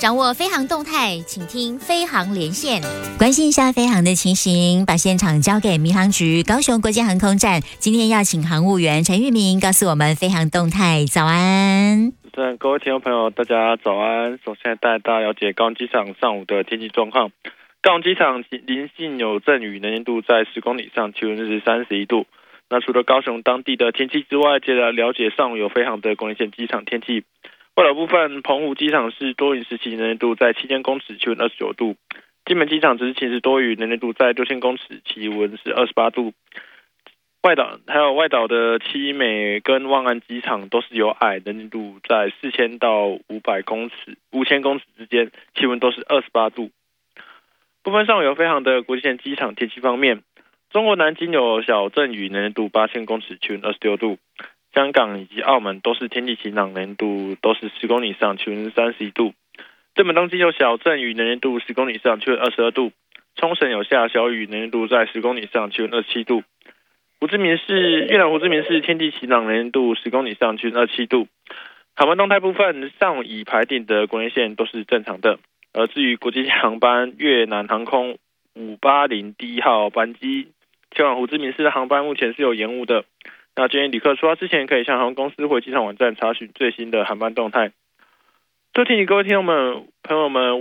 掌握飞航动态，请听飞航连线。 关心一下飞航的情形，把现场交给民航局高雄国际航空站。今天要请航务员陈玉明告诉我们飞航动态。早安， 各位听众朋友，大家早安。首先带大家了解高雄机场上午的天气状况。高雄机场零星有阵雨，能见度在10公里以上，气温是31度。那除了高雄当地的天气之外，接着了解上午有飞航的国内线机场天气。外岛部分，澎湖机场是多云时期，能见度在7000公尺，气温29度。金门机场只是晴时多云，能见度在6000公尺，气温是28度。外岛的七美跟望安机场都是有矮，能见度在4000到5000公尺之间，气温都是28度。部分上午有飞航的国际线机场天气方面，中国南京有小阵雨，能见度8000公尺，气温26度。香港以及澳门都是天气晴朗，能见度都是10公里以上，气温31度。日本东京有小阵雨，能见度10公里以上，气温22度。冲绳有下小雨，能见度在10公里以上，气温27度。越南胡志明市天气晴朗，能见度10公里以上，气温27度。航班动态部分，上午已排定的国内线都是正常的。至于国际航班，越南航空580第1号班机前往胡志明市的航班目前是有延误的。那建议旅客出发之前，可以向航空公司或机场网站查询最新的航班动态。最提醒各位听众们、朋友们，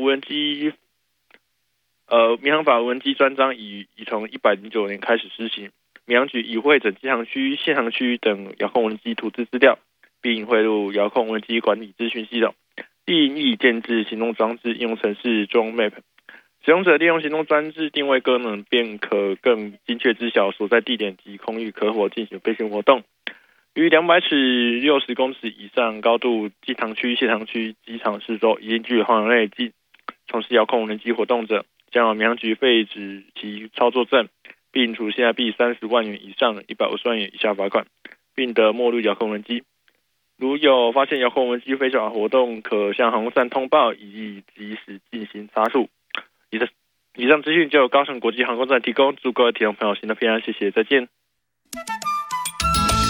民航法无人机专章已从109年开始施行。民航局已汇整机航区、限航区等遥控无人机图资资料，并汇入遥控无人机管理资讯系统，并已建置行动装置应用程式中 Map。使用者利用行动装置定位功能，便可更精确知晓所在地点及空域可否进行飞行活动。于200尺60公尺以上高度机场区、限航区、机场四周已经具有航内从事遥控无人机活动者，将由民航局废止其操作证，并处新台币30万元以上150万元以下罚款，并得没入遥控无人机。如有发现遥控无人机非法活动，可向航空站通报，以及时进行查处。以上资讯就由高雄国际航空站提供，祝各位听众朋友新的平安，谢谢，再见。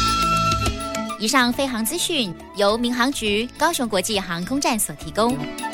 以上飞航资讯由民航局高雄国际航空站所提供。